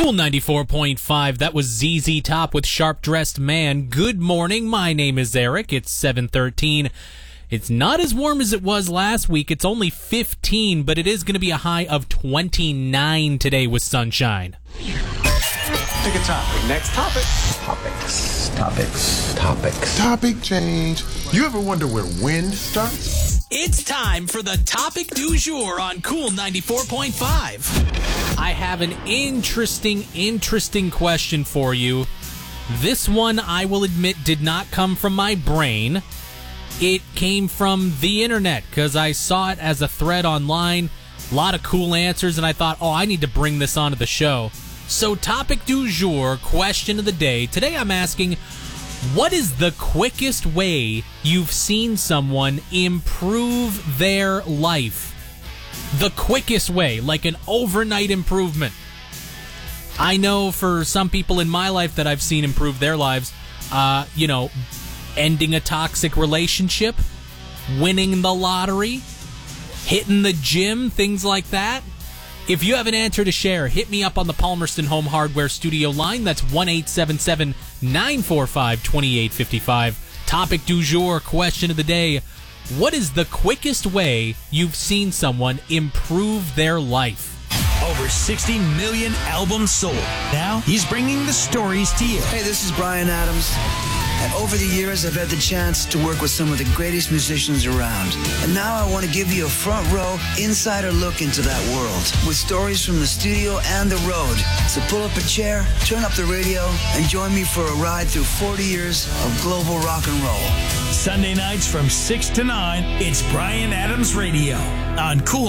Cool 94.5, that was ZZ Top with Sharp Dressed Man. Good morning, my name is Eric. It's 7:13. It's not as warm as it was last week. It's only 15, but it is going to be a high of 29 today with sunshine. Pick a topic. Next topic. Topics. Topic change. You ever wonder where wind starts? It's time for the topic du jour on Cool 94.5. I have an interesting question for you. This one, I will admit, did not come from my brain. It came from the internet because I saw it as a thread online. A lot of cool answers, and I thought, I need to bring this onto the show. So, topic du jour, question of the day. Today I'm asking, what is the quickest way you've seen someone improve their life? The quickest way, like an overnight improvement. I know for some people in my life that I've seen improve their lives, ending a toxic relationship, winning the lottery, hitting the gym, things like that. If you have an answer to share, hit me up on the Palmerston Home Hardware Studio line. That's 1-877-945-2855. Topic du jour, question of the day. What is the quickest way you've seen someone improve their life? Over 60 million albums sold. Now he's bringing the stories to you. Hey, this is Bryan Adams. And over the years, I've had the chance to work with some of the greatest musicians around. And now I want to give you a front row, insider look into that world with stories from the studio and the road. So pull up a chair, turn up the radio, and join me for a ride through 40 years of global rock and roll. Sunday nights from 6 to 9, it's Bryan Adams Radio on Cool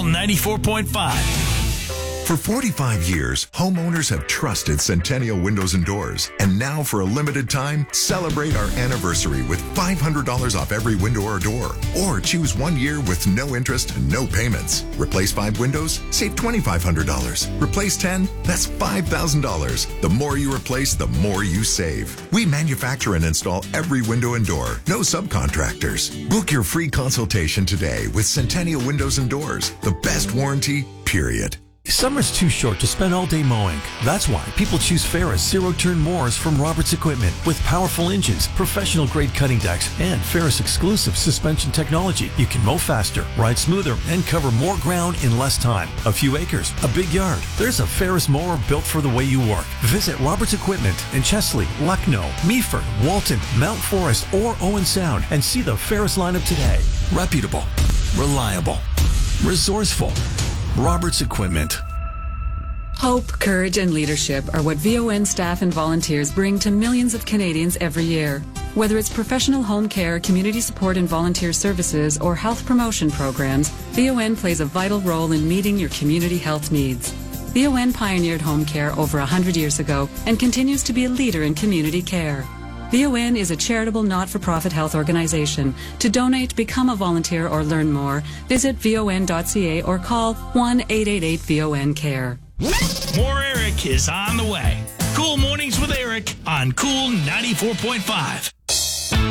94.5. For 45 years, homeowners have trusted Centennial Windows and Doors. And now, for a limited time, celebrate our anniversary with $500 off every window or door. Or choose 1 year with no interest and no payments. Replace 5 windows? Save $2,500. Replace 10? That's $5,000. The more you replace, the more you save. We manufacture and install every window and door. No subcontractors. Book your free consultation today with Centennial Windows and Doors. The best warranty, period. Summer's too short to spend all day mowing. That's why people choose Ferris zero-turn mowers from Roberts Equipment. With powerful engines, professional-grade cutting decks, and Ferris exclusive suspension technology, you can mow faster, ride smoother, and cover more ground in less time. A few acres, a big yard. There's a Ferris mower built for the way you work. Visit Roberts Equipment in Chesley, Lucknow, Meaford, Walton, Mount Forest, or Owen Sound and see the Ferris lineup today. Reputable, reliable, resourceful. Roberts Equipment. Hope, courage, and leadership are what VON staff and volunteers bring to millions of Canadians every year. Whether it's professional home care, community support and volunteer services, or health promotion programs, VON plays a vital role in meeting your community health needs. VON pioneered home care over 100 years ago and continues to be a leader in community care. VON is a charitable not-for-profit health organization. To donate, become a volunteer, or learn more, visit von.ca or call 1-888-VON-CARE. More Eric is on the way. Cool Mornings with Eric on Cool 94.5.